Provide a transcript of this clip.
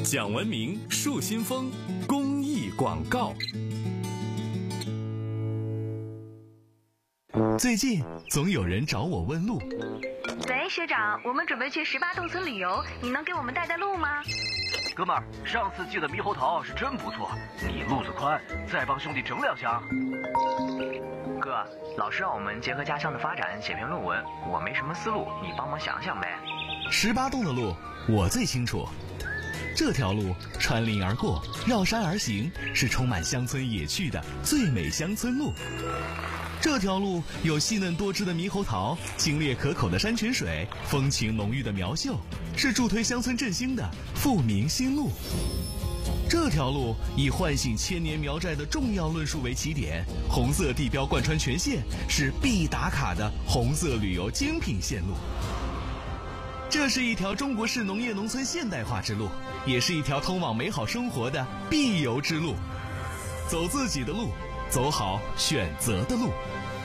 讲文明树新风公益广告。最近总有人找我问路。 喂，学长，我们准备去18洞村旅游，你能给我们带路吗？ 哥们儿，上次寄的猕猴桃是真不错，你路子宽，再帮兄弟整2箱。 哥，老师让我们结合家乡的发展写篇论文，我没什么思路，你帮忙想想呗。 18洞的路我最清楚，这条路穿林而过，绕山而行，是充满乡村野趣的最美乡村路。这条路有细嫩多汁的猕猴桃，清冽可口的山泉水，风情浓郁的苗秀，是助推乡村振兴的富民新路。这条路以唤醒千年苗寨的重要论述为起点，红色地标贯穿全线，是必打卡的红色旅游精品线路。这是一条中国式农业农村现代化之路，也是一条通往美好生活的必游之路。走自己的路，走好选择的路。